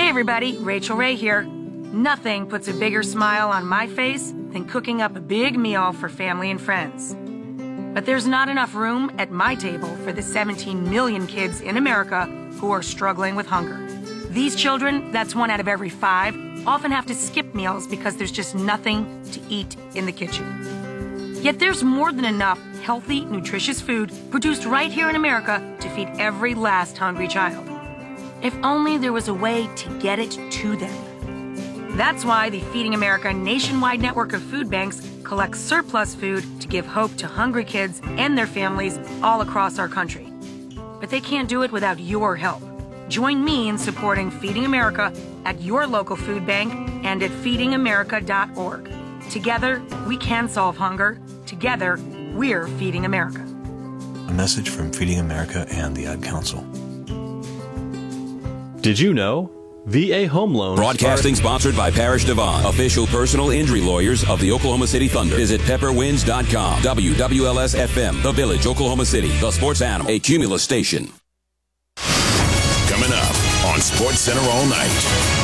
everybody, Rachel Ray here. Nothing puts a bigger smile on my face than cooking up a big meal for family and friends. But there's not enough room at my table for the 17 million kids in America who are struggling with hunger. These children, that's 1 out of every 5, often have to skip meals because there's just nothing to eat in the kitchen. Yet there's more than enough healthy, nutritious food produced right here in America to feed every last hungry child. If only there was a way to get it to them. That's why the Feeding America nationwide network of food banks collects surplus food to give hope to hungry kids and their families all across our country. But they can't do it without your help. Join me in supporting Feeding America at your local food bank and at feedingamerica.org. Together, we can solve hunger. Together, we're Feeding America. A message from Feeding America and the Ad Council. Did you know? VA Home Loans. Broadcasting sponsored by Parrish Devon, official personal injury lawyers of the Oklahoma City Thunder. Visit pepperwinds.com. WWLS FM, The Village, Oklahoma City, the sports animal, a Cumulus station. Coming up on Sports Center all night.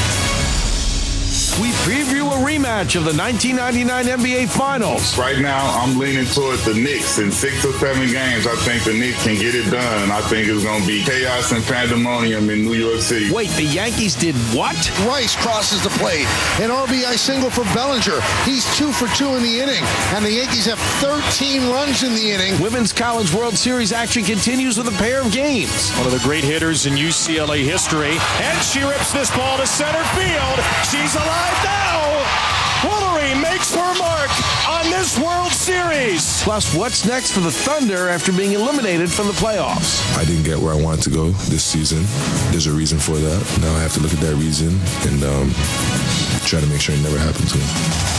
We preview a rematch of the 1999 NBA Finals. Right now, I'm leaning toward the Knicks. In 6 or 7 games, I think the Knicks can get it done. I think it's going to be chaos and pandemonium in New York City. Wait, the Yankees did what? Rice crosses the plate. An RBI single for Bellinger. He's 2 for 2 in the inning. And the Yankees have 13 runs in the inning. Women's College World Series action continues with a pair of games. One of the great hitters in UCLA history. And she rips this ball to center field. She's alive now. Woolery makes her mark on this World Series. Plus, what's next for the Thunder after being eliminated from the playoffs? I didn't get where I wanted to go this season. There's a reason for that. Now I have to look at that reason and try to make sure it never happens again.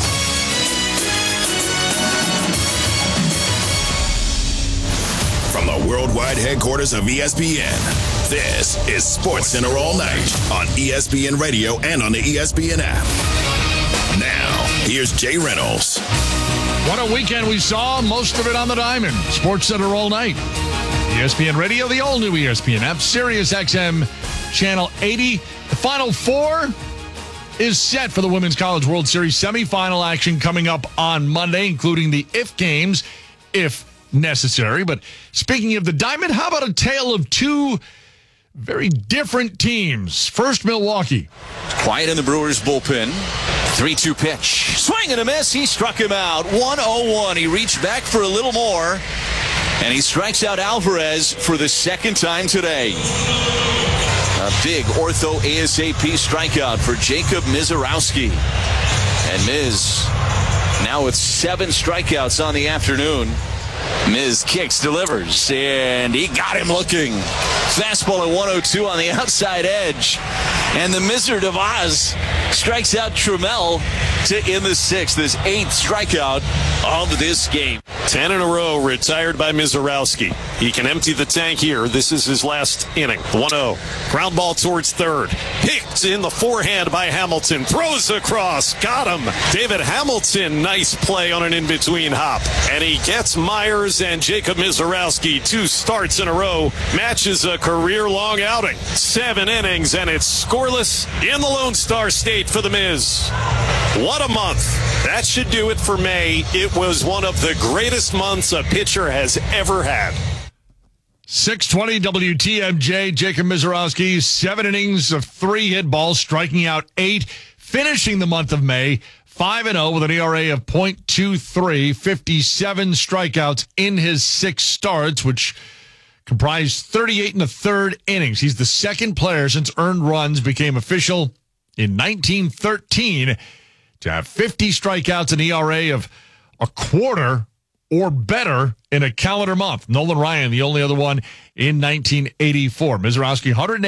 From the worldwide headquarters of ESPN, this is Sports Center all night on ESPN Radio and on the ESPN app. Now, here's Jay Reynolds. What a weekend we saw, most of it on the diamond. Sports Center all night. ESPN Radio, the all-new ESPN app, Sirius XM, Channel 80. The Final Four is set for the Women's College World Series semifinal action coming up on Monday, including the if games, if necessary. But speaking of the diamond, how about a tale of two very different teams? First, Milwaukee. Quiet in the Brewers bullpen. 3-2 pitch. Swing and a miss. He struck him out. 1-0-1. He reached back for a little more. And he strikes out Alvarez for the second time today. A big ortho ASAP strikeout for Jacob Misiorowski. And Miz now with 7 strikeouts on the afternoon. Miz kicks, delivers, and he got him looking. Fastball at 102 on the outside edge. And the Mizr Devaz strikes out Trammell to end the 6th, his 8th strikeout of this game. 10 in a row retired by Misiorowski. He can empty the tank here. This is his last inning. 1-0. Ground ball towards third. Picked in the forehand by Hamilton. Throws across. Got him. David Hamilton, nice play on an in-between hop. And he gets Myers and Jacob Misiorowski 2 starts in a row. Matches a career-long outing. 7 innings, and it's scoreless in the Lone Star State for the Miz. What a month. That should do it for May. It was one of the greatest months a pitcher has ever had. 620 WTMJ, Jacob Misiorowski, 7 innings of 3 hit balls, striking out 8, finishing the month of May 5-0 with an ERA of .23, 57 strikeouts in his 6 starts, which comprised 38 1/3 innings. He's the second player since earned runs became official in 1913 to have 50 strikeouts, an ERA of a quarter or better in a calendar month. Nolan Ryan, the only other one in 1984. Misiorowski, 108.